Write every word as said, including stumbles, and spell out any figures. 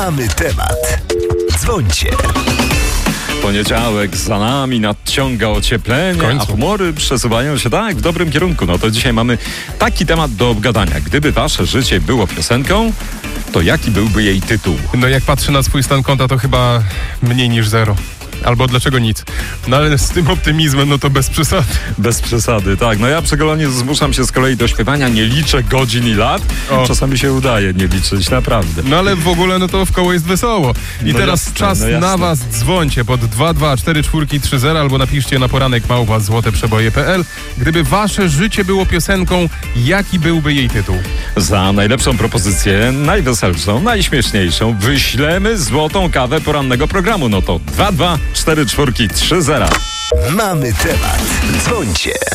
Mamy temat. Dzwońcie. Poniedziałek za nami, nadciąga ocieplenie, a humory przesuwają się tak w dobrym kierunku. No to dzisiaj mamy taki temat do obgadania. Gdyby wasze życie było piosenką, to jaki byłby jej tytuł? No jak patrzę na swój stan konta, to chyba mniej niż zero. Albo dlaczego nic? No ale z tym optymizmem, no to bez przesady. Bez przesady, tak. No ja przy kolonie zmuszam się z kolei do śpiewania, nie liczę godzin i lat. O. Czasami się udaje nie liczyć, naprawdę. No ale w ogóle, no to w koło jest wesoło. I no teraz jasne, czas no na was. Dzwońcie pod dwa dwa cztery cztery trzy zero albo napiszcie na poranek małpa złoteprzeboje kropka p l. Gdyby wasze życie było piosenką, jaki byłby jej tytuł? Za najlepszą propozycję, najweselszą, najśmieszniejszą wyślemy złotą kawę porannego programu. No to dwa dwa cztery cztery trzy zero. Mamy temat. Dzwońcie.